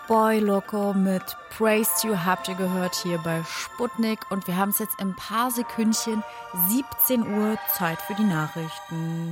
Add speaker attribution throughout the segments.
Speaker 1: Boy Loco mit Praise You habt ihr gehört hier bei Sputnik. Und wir haben es jetzt in ein paar Sekündchen, 17 Uhr, Zeit für die Nachrichten.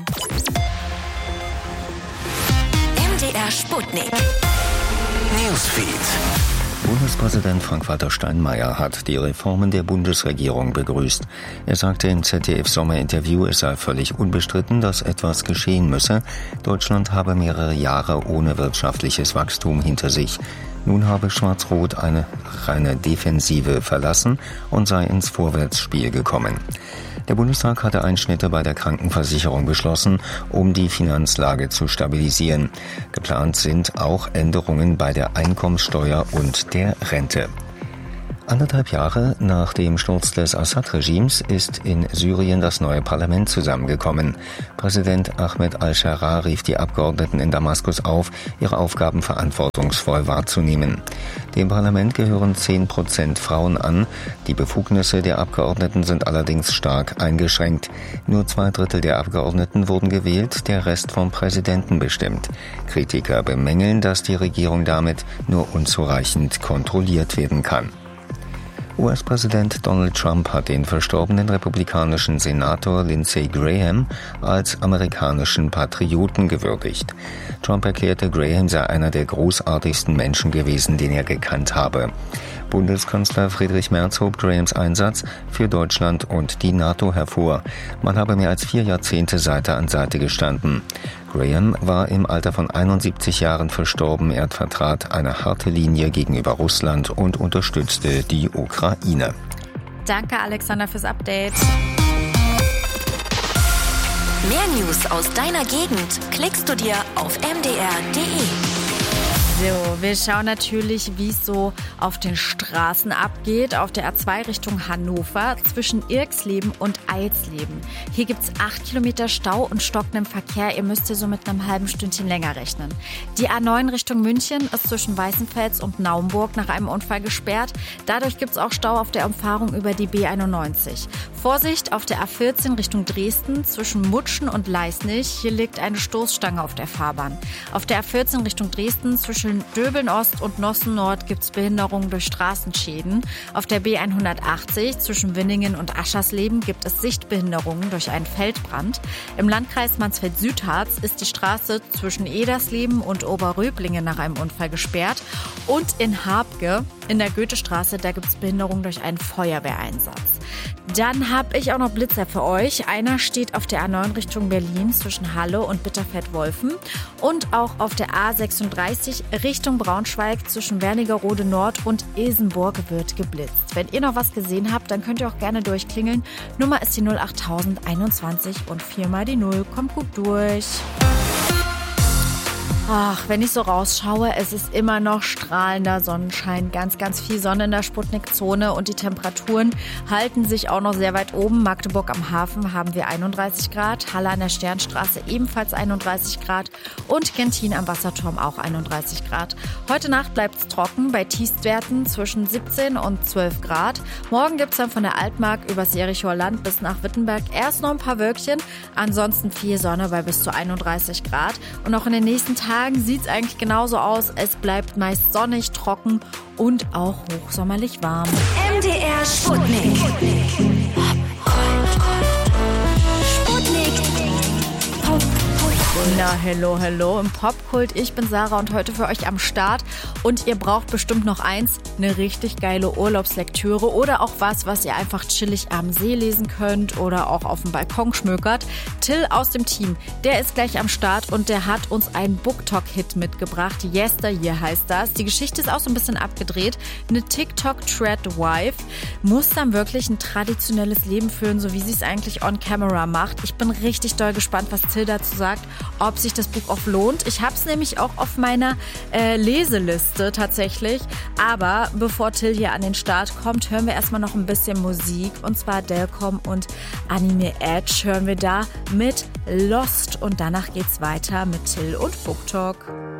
Speaker 2: MDR Sputnik.
Speaker 3: Newsfeed.
Speaker 4: Bundespräsident Frank-Walter Steinmeier hat die Reformen der Bundesregierung begrüßt. Er sagte im ZDF-Sommerinterview, es sei völlig unbestritten, dass etwas geschehen müsse. Deutschland habe mehrere Jahre ohne wirtschaftliches Wachstum hinter sich. Nun habe Schwarz-Rot eine reine Defensive verlassen und sei ins Vorwärtsspiel gekommen. Der Bundestag hatte Einschnitte bei der Krankenversicherung beschlossen, um die Finanzlage zu stabilisieren. Geplant sind auch Änderungen bei der Einkommenssteuer und der Rente. 1,5 Jahre nach dem Sturz des Assad-Regimes ist in Syrien das neue Parlament zusammengekommen. Präsident Ahmed al-Sharaa rief die Abgeordneten in Damaskus auf, ihre Aufgaben verantwortungsvoll wahrzunehmen. Dem Parlament gehören 10% Frauen an. Die Befugnisse der Abgeordneten sind allerdings stark eingeschränkt. Nur 2/3 der Abgeordneten wurden gewählt, der Rest vom Präsidenten bestimmt. Kritiker bemängeln, dass die Regierung damit nur unzureichend kontrolliert werden kann. US-Präsident Donald Trump hat den verstorbenen republikanischen Senator Lindsey Graham als amerikanischen Patrioten gewürdigt. Trump erklärte, Graham sei einer der großartigsten Menschen gewesen, den er gekannt habe. Bundeskanzler Friedrich Merz hob Grahams Einsatz für Deutschland und die NATO hervor. Man habe mehr als 4 Jahrzehnte Seite an Seite gestanden. Graham war im Alter von 71 Jahren verstorben. Er vertrat eine harte Linie gegenüber Russland und unterstützte die Ukraine.
Speaker 1: Danke, Alexander, fürs Update.
Speaker 2: Mehr News aus deiner Gegend klickst du dir auf mdr.de.
Speaker 1: So, wir schauen natürlich, wie es so auf den Straßen abgeht. Auf der A2 Richtung Hannover zwischen Irxleben und Eilsleben. Hier gibt es 8 Kilometer Stau und stockendem Verkehr. Ihr müsst hier so mit einem halben Stündchen länger rechnen. Die A9 Richtung München ist zwischen Weißenfels und Naumburg nach einem Unfall gesperrt. Dadurch gibt es auch Stau auf der Umfahrung über die B91. Vorsicht auf der A14 Richtung Dresden zwischen Mutschen und Leisnich. Hier liegt eine Stoßstange auf der Fahrbahn. Auf der A14 Richtung Dresden zwischen Döbeln Ost und Nossen Nord gibt es Behinderungen durch Straßenschäden. Auf der B180 zwischen Winningen und Aschersleben gibt es Sichtbehinderungen durch einen Feldbrand. Im Landkreis Mansfeld-Südharz ist die Straße zwischen Edersleben und Oberröblingen nach einem Unfall gesperrt. Und in Habge, in der Goethestraße, da gibt es Behinderungen durch einen Feuerwehreinsatz. Dann habe ich auch noch Blitzer für euch. Einer steht auf der A9 Richtung Berlin zwischen Halle und Bitterfeld-Wolfen und auch auf der A36 Richtung Braunschweig zwischen Wernigerode Nord und Ilsenburg wird geblitzt. Wenn ihr noch was gesehen habt, dann könnt ihr auch gerne durchklingeln. Nummer ist die 08021 und 4 mal die 0. Kommt gut durch. Ach, wenn ich so rausschaue, es ist immer noch strahlender Sonnenschein, ganz, ganz viel Sonne in der Sputnik-Zone und die Temperaturen halten sich auch noch sehr weit oben. Magdeburg am Hafen haben wir 31 Grad, Halle an der Sternstraße ebenfalls 31 Grad und Gentin am Wasserturm auch 31 Grad. Heute Nacht bleibt es trocken bei Tiefstwerten zwischen 17 und 12 Grad. Morgen gibt es dann von der Altmark übers Jerichoer Land bis nach Wittenberg erst noch ein paar Wölkchen, ansonsten viel Sonne bei bis zu 31 Grad und auch in den nächsten Tagen sieht es eigentlich genauso aus. Es bleibt meist sonnig, trocken und auch hochsommerlich warm.
Speaker 2: MDR Sputnik.
Speaker 1: Na, hello, im Popkult. Ich bin Sarah und heute für euch am Start. Und ihr braucht bestimmt noch eins, eine richtig geile Urlaubslektüre oder auch was ihr einfach chillig am See lesen könnt oder auch auf dem Balkon schmökert. Till aus dem Team, der ist gleich am Start und der hat uns einen BookTok-Hit mitgebracht. Yesteryear heißt das. Die Geschichte ist auch so ein bisschen abgedreht. Eine TikTok-Thread-Wife muss dann wirklich ein traditionelles Leben führen, so wie sie es eigentlich on camera macht. Ich bin richtig doll gespannt, was Till dazu sagt, ob sich das Buch auch lohnt. Ich habe es nämlich auch auf meiner Leseliste tatsächlich. Aber bevor Till hier an den Start kommt, hören wir erstmal noch ein bisschen Musik. Und zwar Delcom und Anime Edge hören wir da mit Lost. Und danach geht's weiter mit Till und BookTok.